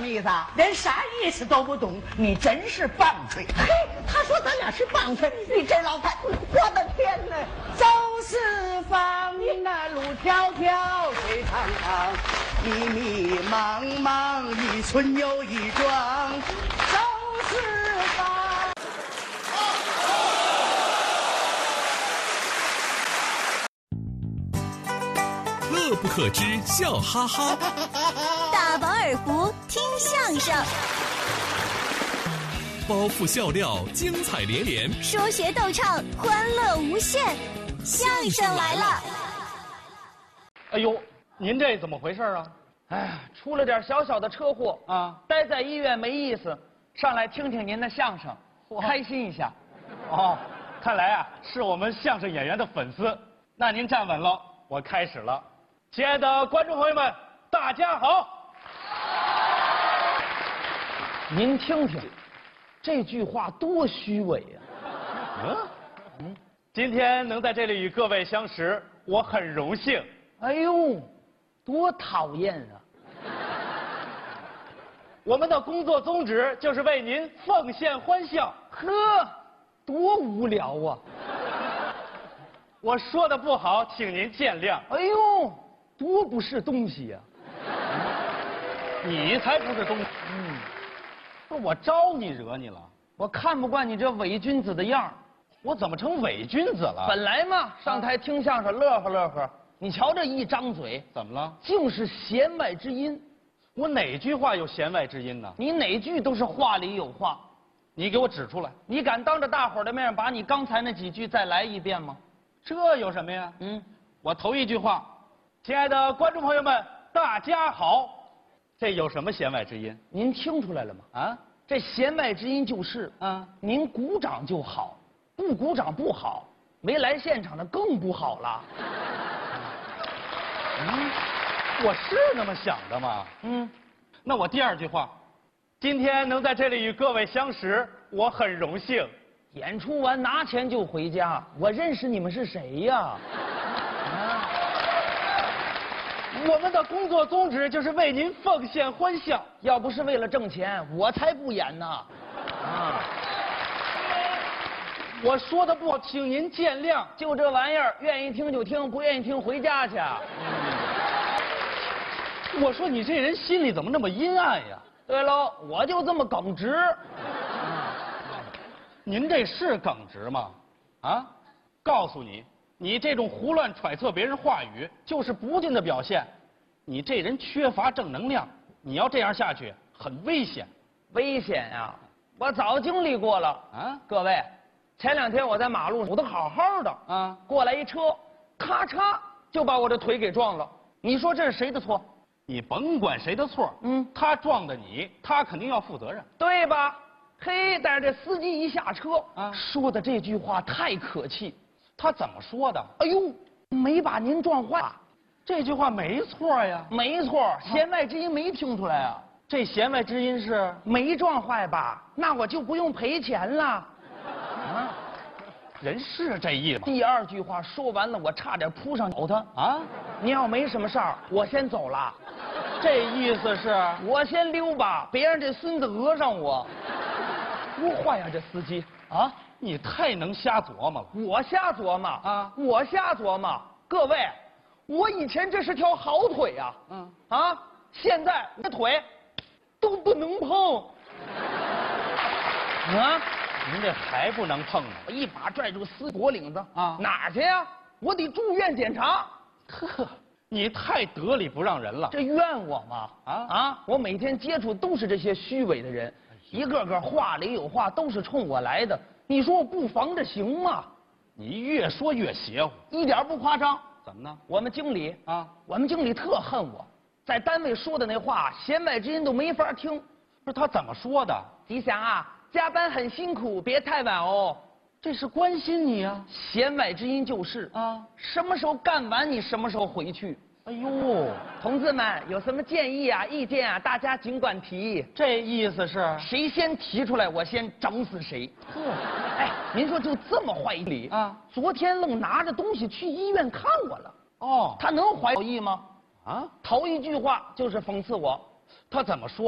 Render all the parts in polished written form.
意思啊？ 连啥意思都不懂，你真是棒槌！ 嘿，他说咱俩是棒槌，你这老太，我的天哪！ 走四方，那路迢迢，水长长， 迷迷茫茫，一村又一庄， 走四方。 乐不可支，笑哈哈。 大饱耳福，听相声。 包袱笑料，精彩连连。 说学逗唱，欢乐无限。相声来了！ 哎呦，您这怎么回事啊？ 哎，出了点小小的车祸啊， 待在医院没意思，上来听听您的相声，开心一下。 哦，看来啊是我们相声演员的粉丝。那您站稳了，我开始了。亲爱的观众朋友们，大家好。 您听听，这句话多虚伪呀！ 今天能在这里与各位相识，我很荣幸。 哎呦，多讨厌啊！ 我们的工作宗旨就是为您奉献欢笑。 呵，多无聊啊！ 我说的不好，请您见谅。 哎呦，多不是东西呀！ 你才不是东西。不是我招你惹你了？ 我看不惯你这伪君子的样儿。 我怎么成伪君子了？ 本来嘛，上台听相声乐呵乐呵，你瞧这一张嘴， 怎么了？ 尽是弦外之音。 我哪句话有弦外之音呢？ 你哪句都是话里有话。 你给我指出来。 你敢当着大伙儿的面把你刚才那几句再来一遍吗？ 这有什么呀？我头一句话，亲爱的观众朋友们，大家好，这有什么弦外之音？ 您听出来了吗？啊，这弦外之音就是您鼓掌就好，不鼓掌不好，没来现场的更不好了。 我是那么想的吗？那我第二句话，今天能在这里与各位相识，我很荣幸。 演出完拿钱就回家，我认识你们是谁呀？ 我们的工作宗旨就是为您奉献欢笑。 要不是为了挣钱，我才不演呢。 我说的不好，请您见谅。 就这玩意儿，愿意听就听，不愿意听回家去。 我说你这人心里怎么那么阴暗呀？ 对喽，我就这么耿直。 您这是耿直吗？啊，告诉你，你这种胡乱揣测别人话语，就是不敬的表现。你这人缺乏正能量，你要这样下去，很危险。 危险呀！我早经历过了啊！各位，前2天我在马路上走得好好的啊，过来一车，咔嚓就把我这腿给撞了。你说这是谁的错？ 你甭管谁的错，他撞的你，他肯定要负责任， 对吧？嘿，但是这司机一下车说的这句话太可气。 他怎么说的？ 哎呦，没把您撞坏。 这句话没错呀。 没错，弦外之音没听出来啊。 这弦外之音是没撞坏吧？那我就不用赔钱了。 人是这意思。 第二句话说完了，我差点扑上咬他啊！你要没什么事儿，我先走了。 这意思是我先溜吧，别让这孙子讹上我。多坏呀，这司机啊！ 你太能瞎琢磨了。 我瞎琢磨啊！我瞎琢磨。各位，我以前这是条好腿呀，现在这腿都不能碰。 您这还不能碰呢！ 我一把拽住司机脖领子哪儿去呀？我得住院检查。 呵，你太得理不让人了。 这怨我吗？我每天接触都是这些虚伪的人，一个个话里有话，都是冲我来的。你说我不防着行吗？ 你越说越邪乎， 一点不夸张。 怎么呢？ 我们经理特恨我，在单位说的那话，弦外之音都没法听。 不是他怎么说的？ 吉祥啊，加班很辛苦，别太晚哦。 这是关心你啊。 弦外之音就是什么时候干完你什么时候回去。 哎呦， 同志们有什么建议啊、意见啊，大家尽管提。 这意思是谁先提出来，我先整死谁。哎，您说就这么坏理昨天愣拿着东西去医院看我了。他能怀好意吗？头一句话就是讽刺我。 他怎么说的？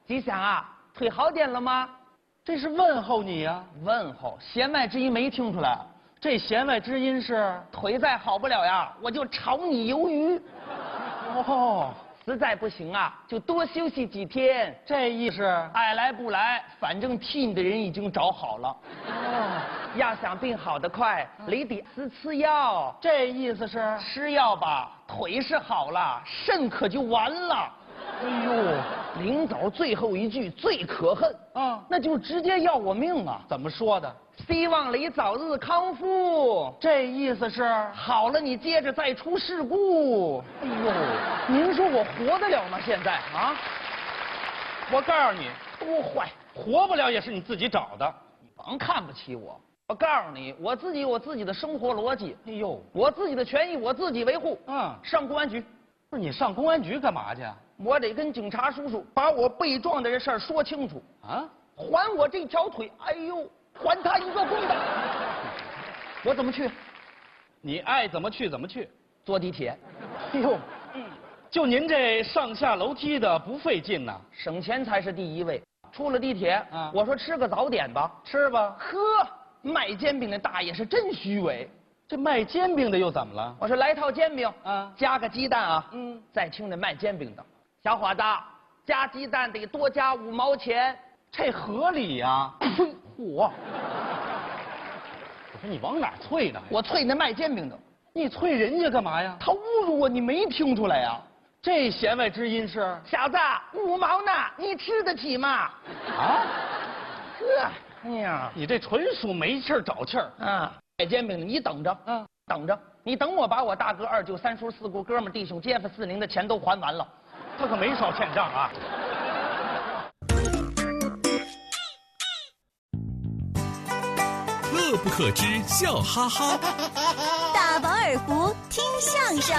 吉祥啊，腿好点了吗？ 这是问候你呀、 问候，弦外之音没听出来。 这弦外之音是腿再好不了呀，我就炒你鱿鱼。 哦， 实在不行啊，就多休息几天。 这意思。 爱来不来，反正替你的人已经找好了。 哦， 要想病好得快，你得吃药。 这意思是吃药吧，腿是好了，肾可就完了。 哎呦， 临走最后一句最可恨啊， 那就直接要我命啊！ 怎么说的？ 希望你早日康复。 这意思是好了，你接着再出事故。 哎呦， 您说我活得了吗？现在啊， 我告诉你， 多坏， 活不了也是你自己找的。 你甭看不起我。我告诉你，我自己有我自己的生活逻辑。 哎呦， 我自己的权益我自己维护。上公安局。 不是你上公安局干嘛去？ 我得跟警察叔叔把我被撞的这事儿说清楚啊！还我这条腿，哎呦，还他一个公道！我怎么去？ 你爱怎么去怎么去。 坐地铁。 哎呦，就您这上下楼梯的不费劲呐， 省钱才是第一位。出了地铁，我说吃个早点吧， 吃吧。 呵，卖煎饼的大爷是真虚伪。 这卖煎饼的又怎么了？ 我说来套煎饼，加个鸡蛋啊。再听那卖煎饼的，小伙子，加鸡蛋得多加5毛钱， 这合理呀。 嚯！我说你往哪儿啐呢？ 我啐那卖煎饼的。 你啐人家干嘛呀？ 他侮辱我，你没听出来呀？ 这弦外之音是小子，5毛呢，你吃得起吗？ 啊？ 呵，哎呀， 你这纯属没气儿找气儿啊！卖煎饼的，你等着，等着，你等我把我大哥、二舅、三叔、四姑、哥们、弟兄、街坊、四邻的钱都还完了， 他可没少欠账啊。 乐不可支，笑哈哈。 大饱耳福，听相声。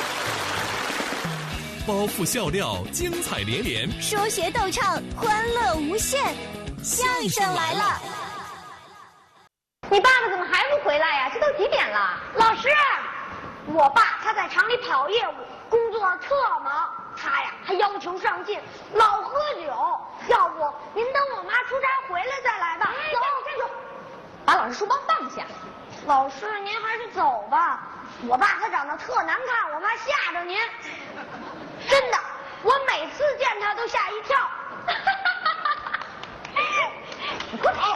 包袱笑料，精彩连连。 说学逗唱，欢乐无限。相声来了。 你爸爸怎么还不回来呀？这都几点了？老师，我爸他在厂里跑业务，工作特忙。他呀还要求上进，老喝酒。要不您等我妈出差回来再来吧。走，站住！把老师书包放下。老师，您还是走吧。我爸他长得特难看，我怕吓着您。真的，我每次见他都吓一跳。你快跑！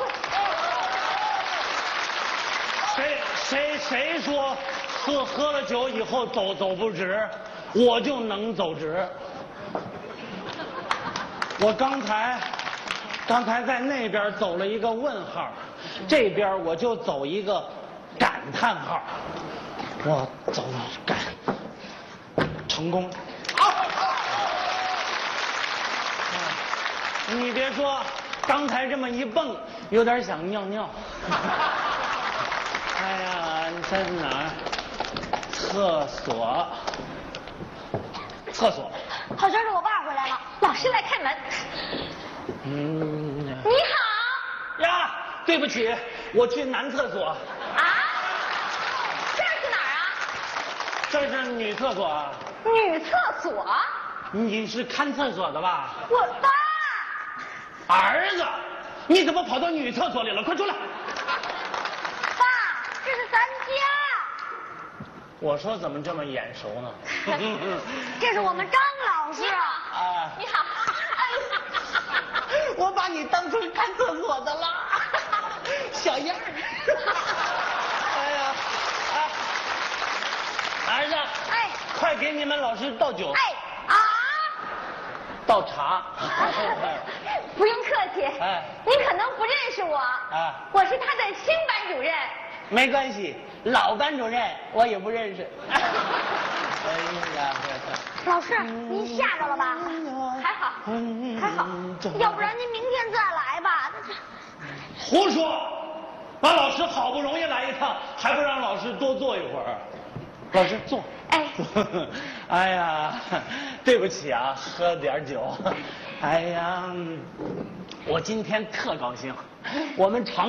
谁说喝了酒以后走不直，我就能走直。我刚才在那边走了一个问号，这边我就走一个感叹号。我走感成功。你别说，刚才这么一蹦，有点想尿尿。哎呀，你在哪儿？厕所。 好像是我爸回来了，老师来开门。你好。 呀，对不起，我去男厕所。 啊？这是哪儿啊？ 这是女厕所。 女厕所？ 你是看厕所的吧？ 我爸。 儿子，你怎么跑到女厕所里了？快出来！ 爸，这是咱家。 我说怎么这么眼熟呢？ 这是我们张老师。啊，你好。 我把你当成看厕所的了，小样儿。哎呀，儿子， 哎， 快给你们老师倒酒。 哎啊， 倒茶。 不用客气。 哎， 您可能不认识我。啊，我是他的新班主任。 没关系，老班主任我也不认识。哎呀， 老师，您吓着了吧？还好，还好，要不然您明天再来吧。 胡说！把老师好不容易来一趟，还不让老师多坐一会儿？老师坐。 哎。 哎呀，对不起啊，喝点酒。哎呀，我今天特高兴，我们厂